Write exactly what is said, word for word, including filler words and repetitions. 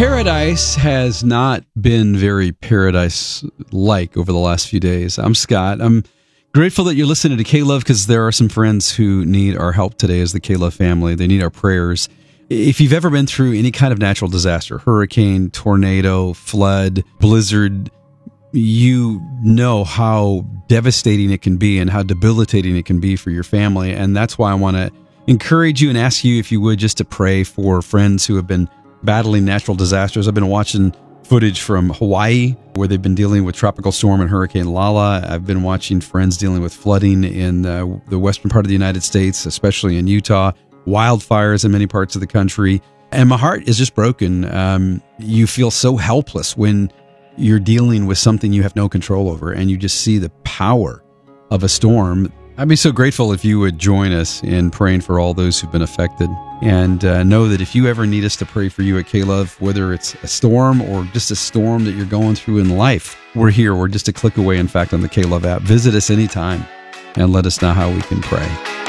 Paradise has not been very paradise-like over the last few days. I'm Scott. I'm grateful that you're listening to K-Love because there are some friends who need our help today as the K-Love family. They need our prayers. If you've ever been through any kind of natural disaster, hurricane, tornado, flood, blizzard, you know how devastating it can be and how debilitating it can be for your family. And that's why I want to encourage you and ask you, if you would, just to pray for friends who have been battling natural disasters. I've been watching footage from Hawaii where they've been dealing with Tropical Storm and Hurricane Lala. I've been watching friends dealing with flooding in uh, the western part of the United States, especially in Utah, wildfires in many parts of the country. And my heart is just broken. Um, you feel so helpless when you're dealing with something you have no control over and you just see the power of a storm. I'd be so grateful if you would join us in praying for all those who've been affected. And uh, know that if you ever need us to pray for you at K-Love, whether it's a storm or just a storm that you're going through in life, we're here. We're just a click away, in fact, on the K-Love app. Visit us anytime and let us know how we can pray.